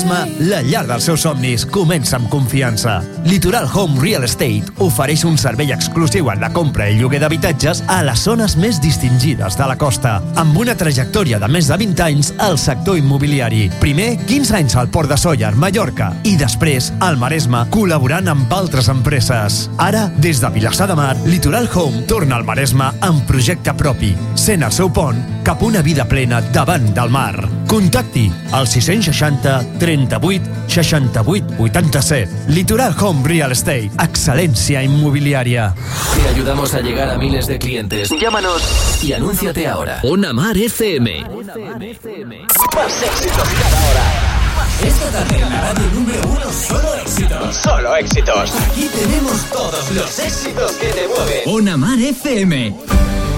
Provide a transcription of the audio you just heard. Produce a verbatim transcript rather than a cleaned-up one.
Maresme, la llar dels seus somnis comença amb confiança. Litoral Home Real Estate ofereix un servei exclusiu en la compra i lloguer d'habitatges a les zones més distingides de la costa, amb una trajectòria de més de vint anys al sector immobiliari. Primer, quinze anys al Port de Sóller, Mallorca, i després al Maresme, col·laborant amb altres empreses. Ara, des de Vilassar de Mar, Litoral Home torna al Maresme amb projecte propi, sent el seu pont cap a una vida plena davant del mar. Contacti al sis seixanta, trenta-vuit, seixanta-vuit, vuitanta-set. Litoral Home Real Estate. Excelencia inmobiliaria. Te ayudamos a llegar a miles de clientes. Llámanos y anúnciate ahora. Ona Mar F M. Más éxitos cada hora. Esta tarde en la radio número uno, solo éxitos. Solo éxitos. Aquí tenemos todos los éxitos que te mueven. Ona Mar F M.